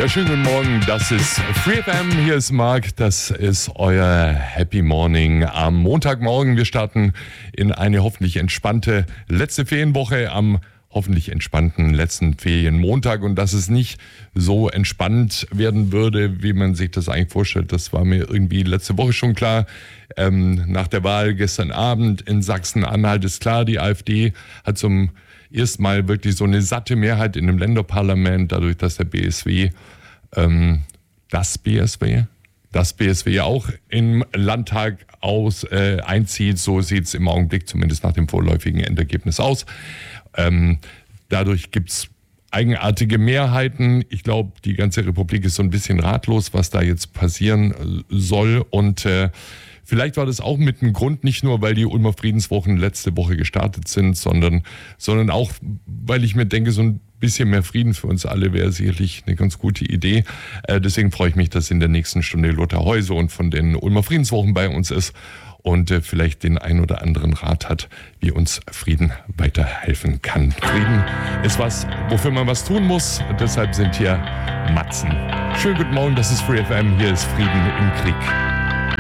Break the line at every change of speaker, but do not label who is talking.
Ja, schönen guten Morgen, das ist Free FM, hier ist Marc, das ist euer Happy Morning am Montagmorgen. Wir starten in eine hoffentlich entspannte letzte Ferienwoche am hoffentlich entspannten letzten Ferienmontag, und dass es nicht so entspannt werden würde, wie man sich das eigentlich vorstellt, das war mir irgendwie letzte Woche schon klar. Nach der Wahl gestern Abend in Sachsen-Anhalt ist klar, die AfD hat zum ersten Mal wirklich so eine satte Mehrheit in dem Länderparlament, dadurch, dass der BSW, das BSW auch im Landtag einzieht. So sieht es im Augenblick zumindest nach dem vorläufigen Endergebnis aus. Dadurch gibt es eigenartige Mehrheiten. Ich glaube, die ganze Republik ist so ein bisschen ratlos, was da jetzt passieren soll. Und vielleicht war das auch mit einem Grund, nicht nur, weil die Ulmer Friedenswochen letzte Woche gestartet sind, sondern auch, weil ich mir denke, so ein bisschen mehr Frieden für uns alle wäre sicherlich eine ganz gute Idee. Deswegen freue ich mich, dass in der nächsten Stunde Lothar Heuse und von den Ulmer Friedenswochen bei uns ist und vielleicht den ein oder anderen Rat hat, wie uns Frieden weiterhelfen kann. Frieden ist was, wofür man was tun muss. Deshalb sind hier Matzen. Schönen guten Morgen, das ist Free FM. Hier ist Frieden im Krieg.